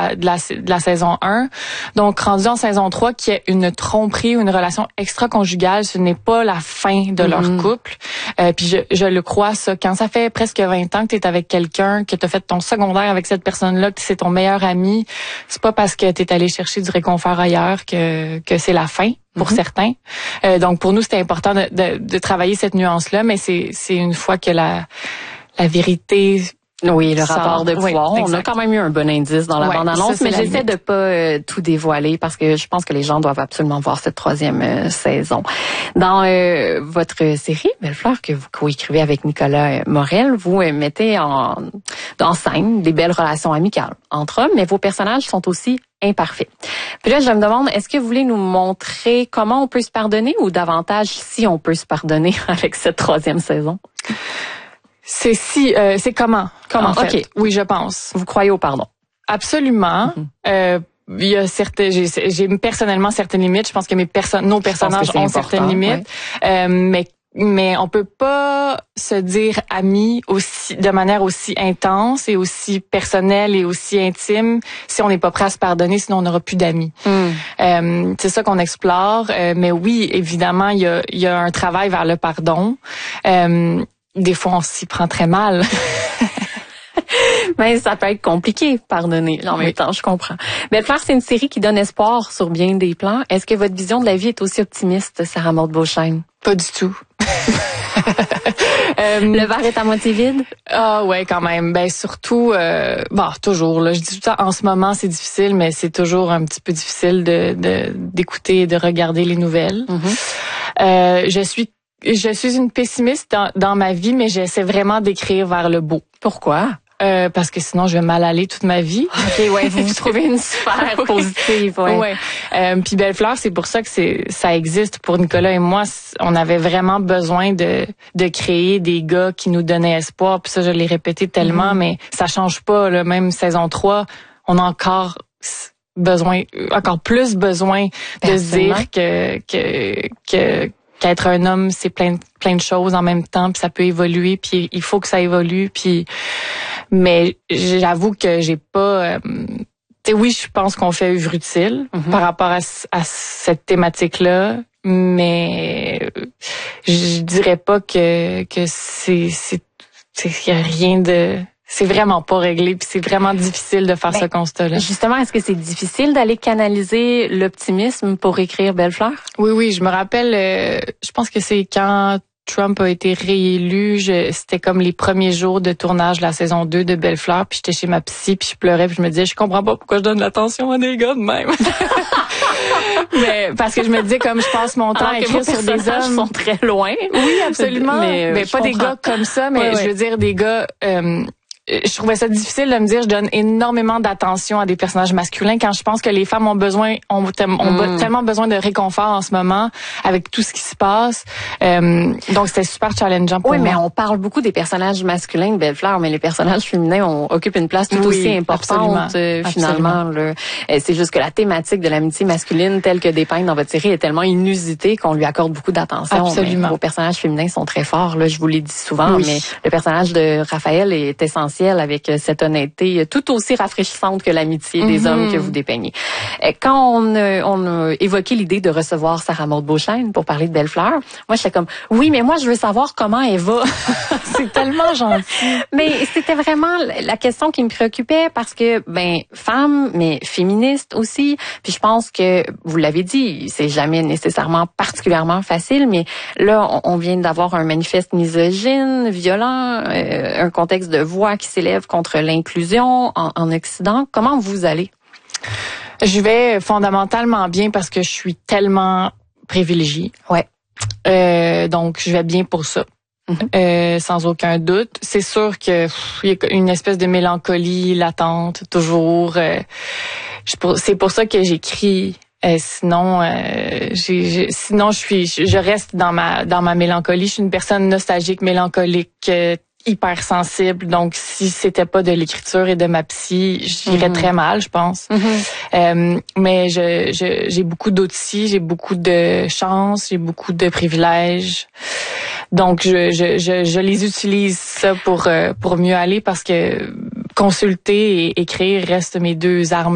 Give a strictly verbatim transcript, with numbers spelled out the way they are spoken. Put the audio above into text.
la, de la, de la saison un. Donc, rendu en saison trois, qu'il y ait une tromperie ou une relation extra-conjugale, ce n'est pas la fin de mm-hmm. leur couple. Euh, puis je, je le crois, ça. Quand ça fait presque vingt ans que tu es avec quelqu'un, que tu as fait ton secondaire avec cette personne-là, que c'est ton meilleur ami, c'est pas parce que tu es allé chercher du réconfort ailleurs que, que c'est la fin. Pour mm-hmm. certains. Euh, donc, pour nous, c'était important de, de, de travailler cette nuance-là, mais c'est, c'est une fois que la, la vérité... Oui, le sort. rapport de pouvoir. Oui, on a quand même eu un bon indice dans la ouais, bande-annonce, ça, mais j'essaie limite. de pas euh, tout dévoiler parce que je pense que les gens doivent absolument voir cette troisième euh, saison. Dans euh, votre série, Belle-Fleur, que vous coécrivez avec Nicolas Morel, vous euh, mettez en, en scène des belles relations amicales entre hommes, mais vos personnages sont aussi imparfaits. Puis là, je me demande, est-ce que vous voulez nous montrer comment on peut se pardonner ou davantage si on peut se pardonner avec cette troisième saison? C'est si, euh, c'est comment. Comment, en fait. OK. Oui, je pense. Vous croyez au pardon? Absolument. Mm-hmm. Euh, il y a certaines, j'ai, j'ai personnellement certaines limites. Je pense que mes perso- nos personnages ont important, certaines limites. Ouais. Euh, mais mais on peut pas se dire amis aussi de manière aussi intense et aussi personnelle et aussi intime si on n'est pas prêt à se pardonner, sinon on n'aura plus d'amis. Mm. Euh, c'est ça qu'on explore. Euh, mais oui, évidemment, il y a il y a un travail vers le pardon. Euh, Des fois, on s'y prend très mal. Mais ça peut être compliqué, pardonner. En même oui. temps, je comprends. Belle-Fleur, c'est une série qui donne espoir sur bien des plans. Est-ce que votre vision de la vie est aussi optimiste, Sarah Maud Beauchesne? Pas du tout. euh, le verre est à moitié vide? Ah ouais, quand même. Ben surtout, euh, bon, toujours. Là, je dis tout le temps, en ce moment, c'est difficile, mais c'est toujours un petit peu difficile de, de d'écouter et de regarder les nouvelles. Mm-hmm. Euh, je suis Je suis une pessimiste dans, dans ma vie, mais j'essaie vraiment d'écrire vers le beau. Pourquoi? Euh, parce que sinon, je vais mal aller toute ma vie. OK, ouais, vous vous trouvez une sphère positive, ouais. ouais. Euh, puis Belle-Fleur, c'est pour ça que c'est ça existe. Pour Nicolas et moi, on avait vraiment besoin de de créer des gars qui nous donnaient espoir. Puis ça, je l'ai répété tellement, mm-hmm. mais ça change pas. Là, même saison trois, on a encore besoin, encore plus besoin de se dire que que que qu'être un homme, c'est plein plein de choses en même temps, puis ça peut évoluer, puis il faut que ça évolue, puis mais j'avoue que j'ai pas euh, tu sais oui, je pense qu'on fait œuvre utile mm-hmm. par rapport à, à cette thématique-là, mais je dirais pas que que c'est c'est c'est y a rien de c'est vraiment pas réglé, puis c'est vraiment difficile de faire ben, ce constat-là. Justement, est-ce que c'est difficile d'aller canaliser l'optimisme pour écrire Belle-Fleur? Oui, oui, je me rappelle, euh, je pense que c'est quand Trump a été réélu, je, c'était comme les premiers jours de tournage de la saison deux de Belle-Fleur, puis j'étais chez ma psy, puis je pleurais, puis je me disais, je comprends pas pourquoi je donne l'attention à des gars de même. Mais parce que je me disais, comme je passe mon temps à écrire sur des hommes, sont très loin. Oui, absolument. Mais, mais pas comprends. Des gars comme ça, mais ouais, je veux ouais. dire des gars... Euh, je trouvais ça difficile de me dire je donne énormément d'attention à des personnages masculins quand je pense que les femmes ont besoin ont, ont mm. tellement besoin de réconfort en ce moment avec tout ce qui se passe. Euh, donc c'était super challengeant pour oui, moi. Oui, mais on parle beaucoup des personnages masculins de Belle-Fleur, mais les personnages féminins on, occupent une place tout oui, aussi importante euh, finalement. Là. C'est juste que la thématique de l'amitié masculine telle que dépeinte dans votre série est tellement inusitée qu'on lui accorde beaucoup d'attention. Absolument. Mais vos personnages féminins sont très forts. Là, je vous l'ai dit souvent, oui. mais le personnage de Raphaël est essentiel avec cette honnêteté tout aussi rafraîchissante que l'amitié mm-hmm. des hommes que vous dépeignez. Quand on, on a évoqué l'idée de recevoir Sarah Maud Beauchesne pour parler de Belle-Fleur, moi j'étais comme oui, mais moi je veux savoir comment elle va. C'est tellement gentil. Mais c'était vraiment la question qui me préoccupait parce que ben femme mais féministe aussi. Puis je pense que vous l'avez dit, c'est jamais nécessairement particulièrement facile, mais là on vient d'avoir un manifeste misogyne, violent, euh, un contexte de voix qui s'élève contre l'inclusion en, en Occident. Comment vous allez? Je vais fondamentalement bien parce que je suis tellement privilégiée. Ouais. Euh, donc, je vais bien pour ça. Mm-hmm. Euh, sans aucun doute. C'est sûr que il y a une espèce de mélancolie latente, toujours. Euh, je, c'est pour ça que j'écris. Euh, sinon, euh, j'ai, j'ai, sinon je suis, je reste dans ma dans ma mélancolie. Je suis une personne nostalgique, mélancolique. Euh, hyper sensible, donc si c'était pas de l'écriture et de ma psy, j'irais mm-hmm. très mal, je pense. Mm-hmm. Euh, mais je, je j'ai beaucoup d'outils, j'ai beaucoup de chance, j'ai beaucoup de privilèges. Donc je je je, je les utilise ça pour euh, pour mieux aller parce que consulter et écrire restent mes deux armes